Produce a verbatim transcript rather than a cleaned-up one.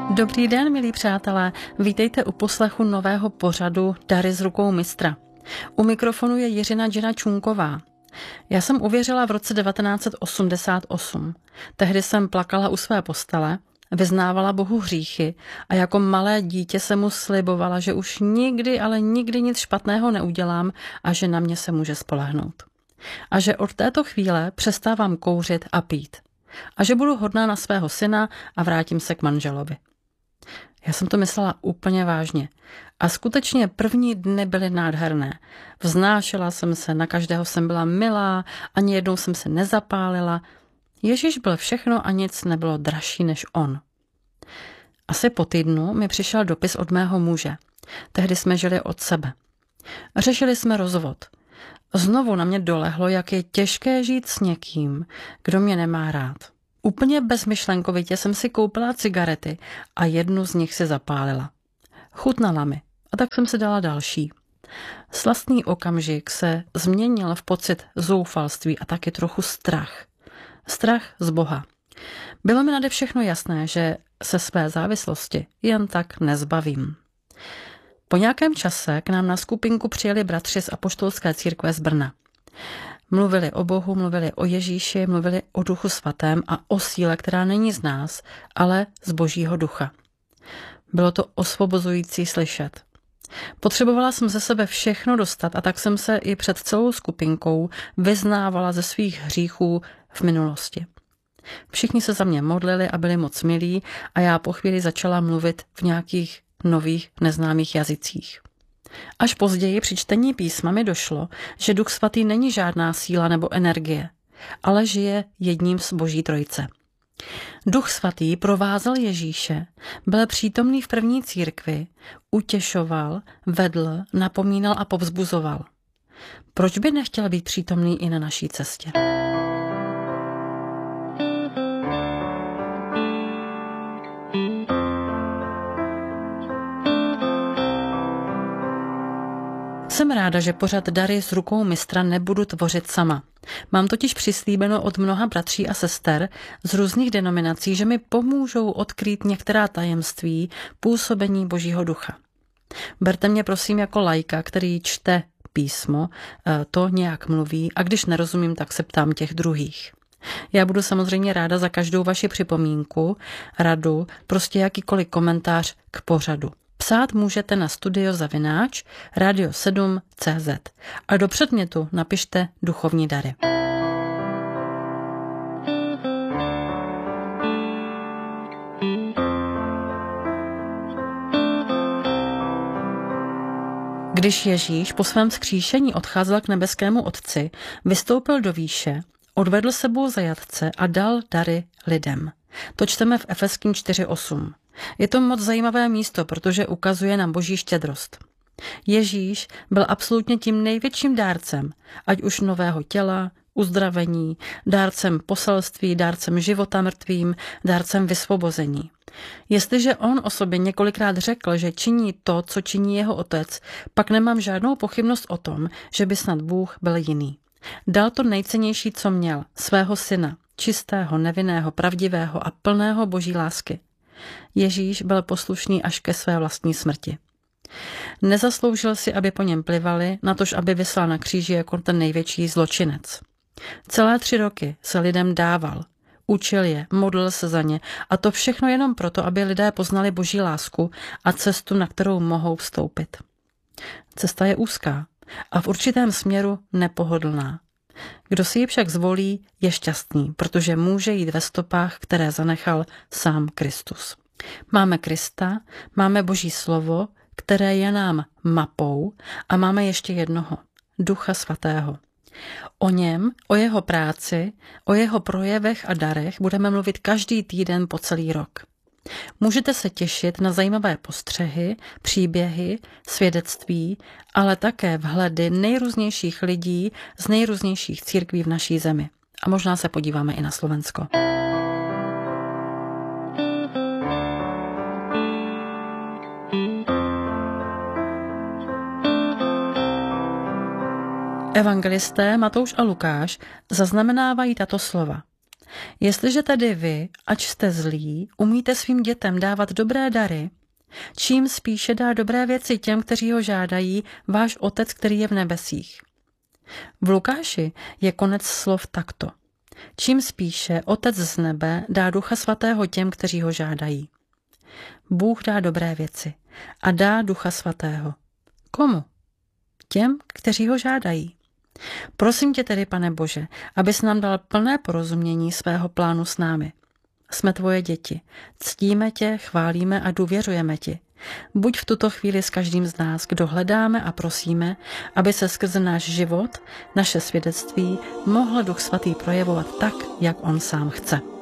Dobrý den, milí přátelé. Vítejte u poslechu nového pořadu Dary z rukou mistra. U mikrofonu je Jiřina Džina Čunková. Já jsem uvěřila v roce devatenáct set osmdesát osm. Tehdy jsem plakala u své postele, vyznávala Bohu hříchy a jako malé dítě se mu slibovala, že už nikdy, ale nikdy nic špatného neudělám a že na mě se může spolehnout. A že od této chvíle přestávám kouřit a pít. A že budu hodná na svého syna a vrátím se k manželovi. Já jsem to myslela úplně vážně. A skutečně první dny byly nádherné. Vznášela jsem se, na každého jsem byla milá, ani jednou jsem se nezapálila. Ježíš byl všechno a nic nebylo dražší než on. Asi po týdnu mi přišel dopis od mého muže. Tehdy jsme žili od sebe. Řešili jsme rozvod. Znovu na mě dolehlo, jak je těžké žít s někým, kdo mě nemá rád. Úplně bezmyšlenkovitě jsem si koupila cigarety a jednu z nich si zapálila. Chutnala mi a tak jsem si dala další. Slastný okamžik se změnil v pocit zoufalství a taky trochu strach. Strach z Boha. Bylo mi nade všechno jasné, že se své závislosti jen tak nezbavím. Po nějakém čase k nám na skupinku přijeli bratři z apoštolské církve z Brna. Mluvili o Bohu, mluvili o Ježíši, mluvili o Duchu svatém a o síle, která není z nás, ale z Božího ducha. Bylo to osvobozující slyšet. Potřebovala jsem ze sebe všechno dostat a tak jsem se i před celou skupinkou vyznávala ze svých hříchů v minulosti. Všichni se za mě modlili a byli moc milí a já po chvíli začala mluvit v nějakých nových neznámých jazycích. Až později při čtení písma mi došlo, že Duch svatý není žádná síla nebo energie, ale žije jedním z Boží trojice. Duch svatý provázel Ježíše, byl přítomný v první církvi, utěšoval, vedl, napomínal a povzbuzoval. Proč by nechtěl být přítomný i na naší cestě? Jsem ráda, že pořad Dary z rukou mistra nebudu tvořit sama. Mám totiž přislíbeno od mnoha bratří a sester z různých denominací, že mi pomůžou odkrýt některá tajemství působení Božího ducha. Berte mě prosím jako laika, který čte písmo, to nějak mluví a když nerozumím, tak se ptám těch druhých. Já budu samozřejmě ráda za každou vaši připomínku, radu, prostě jakýkoliv komentář k pořadu. Psát můžete na studio zavináč radio sedm tečka cé zet a do předmětu napište duchovní dary. Když Ježíš po svém vzkříšení odcházel k nebeskému Otci, vystoupil do výše, odvedl sebou zajatce a dal dary lidem. To čteme v Efeským čtyři osm. Je to moc zajímavé místo, protože ukazuje nám Boží štědrost. Ježíš byl absolutně tím největším dárcem, ať už nového těla, uzdravení, dárcem poselství, dárcem života mrtvým, dárcem vysvobození. Jestliže on o sobě několikrát řekl, že činí to, co činí jeho otec, pak nemám žádnou pochybnost o tom, že by snad Bůh byl jiný. Dal to nejcennější, co měl, svého syna, čistého, nevinného, pravdivého a plného Boží lásky. Ježíš byl poslušný až ke své vlastní smrti. Nezasloužil si, aby po něm plivali, natož aby visel na kříži jako ten největší zločinec. Celé tři roky se lidem dával, učil je, modlil se za ně a to všechno jenom proto, aby lidé poznali Boží lásku a cestu, na kterou mohou vstoupit. Cesta je úzká a v určitém směru nepohodlná. Kdo si ji však zvolí, je šťastný, protože může jít ve stopách, které zanechal sám Kristus. Máme Krista, máme Boží slovo, které je nám mapou a máme ještě jednoho, Ducha svatého. O něm, o jeho práci, o jeho projevech a darech budeme mluvit každý týden po celý rok. Můžete se těšit na zajímavé postřehy, příběhy, svědectví, ale také vhledy nejrůznějších lidí z nejrůznějších církví v naší zemi. A možná se podíváme i na Slovensko. Evangelisté Matouš a Lukáš zaznamenávají tato slova. Jestliže tedy vy, ač jste zlí, umíte svým dětem dávat dobré dary, čím spíše dá dobré věci těm, kteří ho žádají, váš Otec, který je v nebesích. V Lukáši je konec slov takto. Čím spíše Otec z nebe dá Ducha Svatého těm, kteří ho žádají. Bůh dá dobré věci a dá Ducha Svatého. Komu? Těm, kteří ho žádají. Prosím tě tedy, Pane Bože, abys nám dal plné porozumění svého plánu s námi. Jsme tvoje děti. Ctíme tě, chválíme a důvěřujeme ti. Buď v tuto chvíli s každým z nás, kdo hledáme a prosíme, aby se skrze náš život, naše svědectví, mohl Duch Svatý projevovat tak, jak on sám chce.